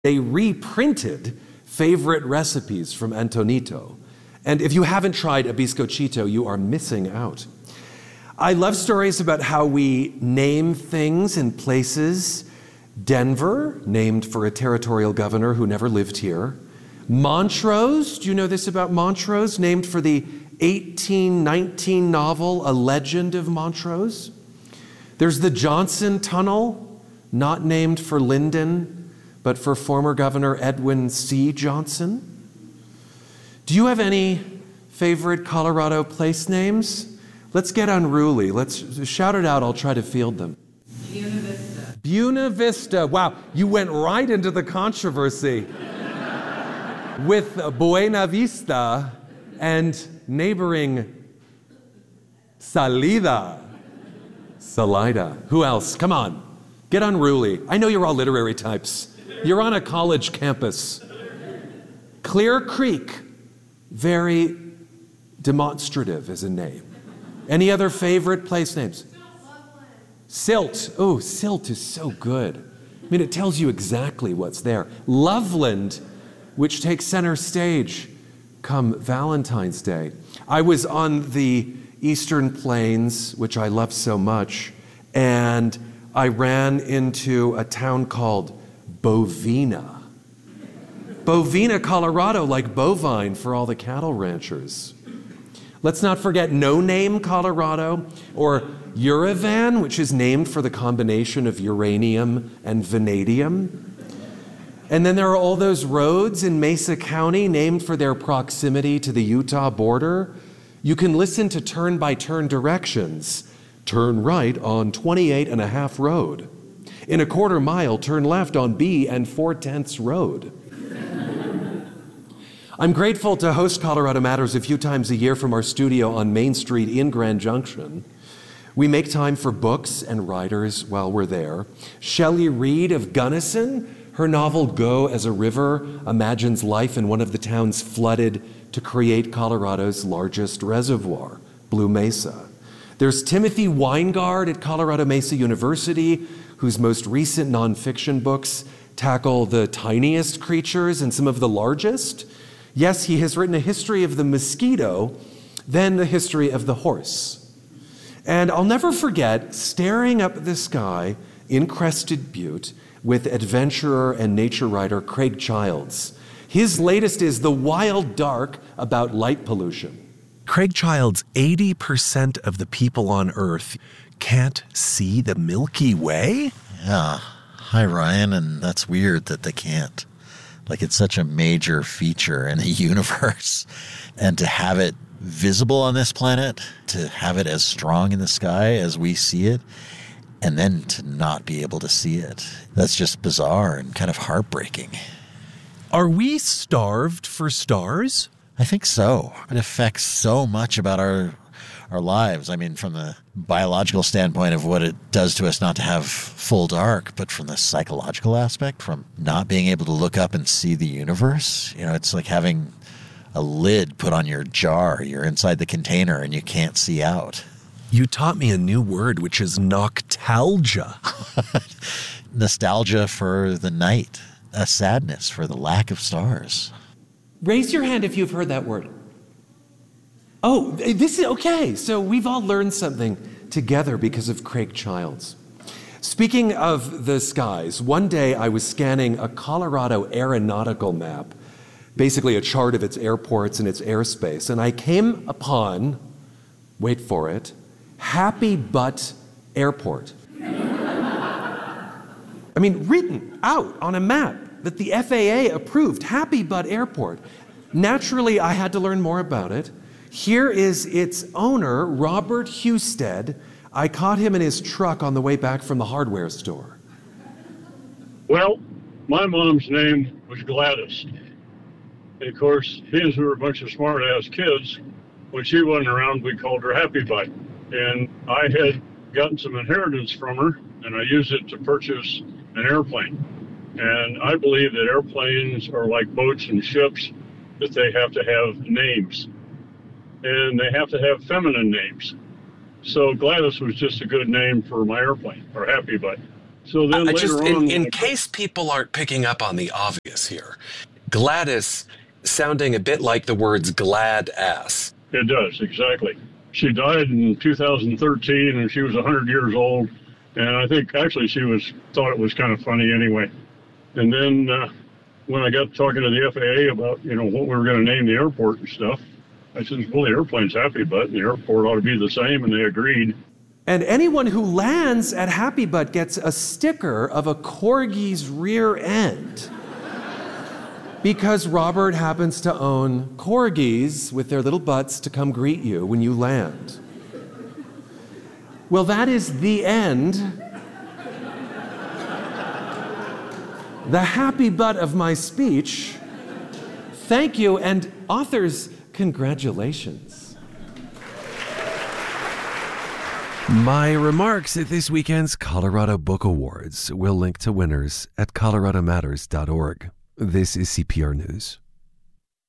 They reprinted favorite recipes from Antonito. And if you haven't tried a bizcochito, you are missing out. I love stories about how we name things in places. Denver, named for a territorial governor who never lived here. Montrose, do you know this about Montrose? Named for the 1819 novel, A Legend of Montrose. There's the Johnson Tunnel, not named for Lyndon, but for former Governor Edwin C. Johnson. Do you have any favorite Colorado place names? Let's get unruly. Let's shout it out. I'll try to field them. Buena Vista. Buena Vista. Wow, you went right into the controversy with Buena Vista and neighboring Salida. Who else? Come on, get unruly. I know you're all literary types. You're on a college campus. Clear Creek, very demonstrative as a name. Any other favorite place names? Silt. Oh, Silt is so good. I mean, it tells you exactly what's there. Loveland, which takes center stage come Valentine's Day. I was on the Eastern Plains, which I love so much, and I ran into a town called Bovina. Bovina, Colorado, like bovine for all the cattle ranchers. Let's not forget No Name, Colorado, or Uravan, which is named for the combination of uranium and vanadium. And then there are all those roads in Mesa County named for their proximity to the Utah border. You can listen to turn-by-turn directions. Turn right on 28.5 road. In a quarter mile, turn left on B and 4/10 road. I'm grateful to host Colorado Matters a few times a year from our studio on Main Street in Grand Junction. We make time for books and writers while we're there. Shelley Reed of Gunnison, her novel Go as a River imagines life in one of the towns flooded to create Colorado's largest reservoir, Blue Mesa. There's Timothy Weingard at Colorado Mesa University, whose most recent nonfiction books tackle the tiniest creatures and some of the largest. Yes, he has written a history of the mosquito, then the history of the horse. And I'll never forget staring up at the sky in Crested Butte with adventurer and nature writer Craig Childs. His latest is The Wild Dark about light pollution. Craig Childs, 80% of the people on Earth can't see the Milky Way? Yeah. Hi, Ryan, and that's weird that they can't. Like, it's such a major feature in the universe. And to have it visible on this planet, to have it as strong in the sky as we see it, and then to not be able to see it, that's just bizarre and kind of heartbreaking. Are we starved for stars? I think so. It affects so much about our lives. I mean, from the biological standpoint of what it does to us not to have full dark, but from the psychological aspect, from not being able to look up and see the universe, it's like having a lid put on your jar. You're inside the container and you can't see out. You taught me a new word, which is noctalgia. Nostalgia for the night, a sadness for the lack of stars. Raise your hand if you've heard that word. Oh, this is okay. So we've all learned something together because of Craig Childs. Speaking of the skies, one day I was scanning a Colorado aeronautical map, basically a chart of its airports and its airspace, and I came upon, wait for it, Happy Butt Airport. I mean, written out on a map that the FAA approved, Happy Butt Airport. Naturally, I had to learn more about it. Here is its owner, Robert Husted. I caught him in his truck on the way back from the hardware store. Well, my mom's name was Gladys. And of course, being as we were a bunch of smart-ass kids, when she wasn't around, we called her Happy Butt. And I had gotten some inheritance from her, and I used it to purchase an airplane. And I believe that airplanes are like boats and ships, that they have to have names. And they have to have feminine names. So Gladys was just a good name for my airplane, or Happy Butt. So then later on, in case people aren't picking up on the obvious here, Gladys sounding a bit like the words glad ass. It does, exactly. She died in 2013, and she was 100 years old. And I think actually thought it was kind of funny anyway. And then when I got talking to the FAA about, what we were going to name the airport and stuff, I said, well, the airplane's Happy Butt, and the airport ought to be the same, and they agreed. And anyone who lands at Happy Butt gets a sticker of a corgi's rear end. Because Robert happens to own corgis with their little butts to come greet you when you land. Well, that is the end. The happy butt of my speech. Thank you, and authors, congratulations. My remarks at this weekend's Colorado Book Awards will link to winners at coloradomatters.org. This is CPR News.